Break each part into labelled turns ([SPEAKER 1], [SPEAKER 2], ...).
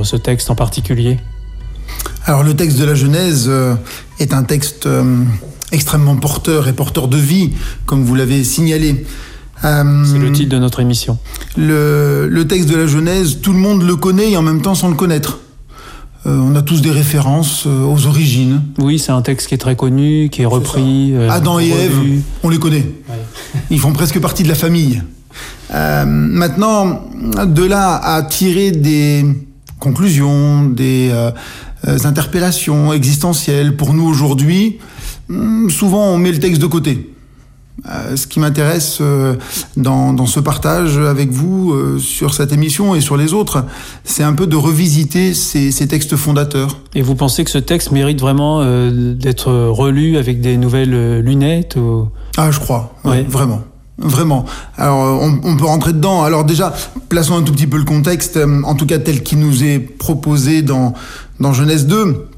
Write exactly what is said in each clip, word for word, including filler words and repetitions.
[SPEAKER 1] ce texte en particulier ?
[SPEAKER 2] Alors le texte de la Genèse euh, est un texte euh, extrêmement porteur et porteur de vie, comme vous l'avez signalé.
[SPEAKER 1] Euh, C'est le titre de notre émission.
[SPEAKER 2] Le, le texte de la Genèse, tout le monde le connaît et en même temps sans le connaître. Euh, on a tous des références euh, aux origines.
[SPEAKER 1] Oui, c'est un texte qui est très connu, qui est repris.
[SPEAKER 2] Euh, Adam et Ève, on les connaît. Ouais. Ils font presque partie de la famille. Euh, maintenant, de là à tirer des conclusions, des euh, interpellations existentielles pour nous aujourd'hui, souvent on met le texte de côté. Euh, ce qui m'intéresse euh, dans, dans ce partage avec vous euh, sur cette émission et sur les autres, c'est un peu de revisiter ces, ces textes fondateurs.
[SPEAKER 1] Et vous pensez que ce texte mérite vraiment euh, d'être relu avec des nouvelles lunettes ou...
[SPEAKER 2] Ah, je crois,
[SPEAKER 1] ouais.
[SPEAKER 2] Ouais, vraiment. Vraiment. Alors, on, on peut rentrer dedans. Alors déjà, plaçons un tout petit peu le contexte, en tout cas tel qu'il nous est proposé dans, dans Genèse deux.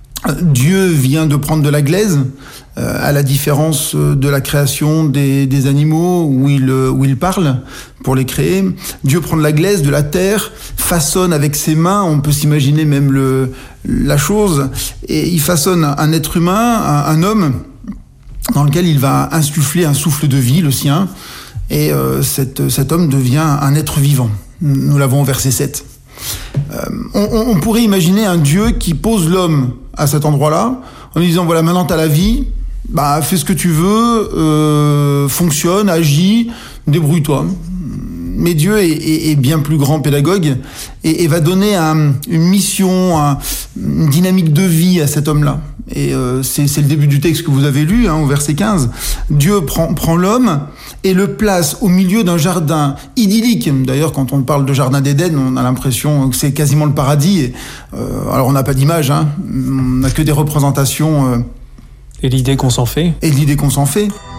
[SPEAKER 2] Dieu vient de prendre de la glaise, euh, à la différence de la création des, des animaux où il, où il parle pour les créer. Dieu prend de la glaise, de la terre, façonne avec ses mains, on peut s'imaginer même le, la chose, et il façonne un être humain, un, un homme, dans lequel il va insuffler un souffle de vie, le sien, et euh, cette, cet homme devient un être vivant. Nous l'avons au verset sept. Euh, on, on pourrait imaginer un Dieu qui pose l'homme à cet endroit-là, en lui disant, voilà, maintenant t'as la vie, bah, fais ce que tu veux, euh, fonctionne, agis, débrouille-toi. Mais Dieu est, est, est bien plus grand pédagogue et, et va donner un, une mission, un, une dynamique de vie à cet homme-là. Et euh, c'est, c'est le début du texte que vous avez lu, hein, au verset quinze. Dieu prend, prend l'homme et le place au milieu d'un jardin idyllique. D'ailleurs, quand on parle de jardin d'Éden, on a l'impression que c'est quasiment le paradis. Et, euh, alors, on n'a pas d'image, hein, on n'a que des représentations. Euh,
[SPEAKER 1] et l'idée qu'on s'en fait.
[SPEAKER 2] Et l'idée qu'on s'en fait.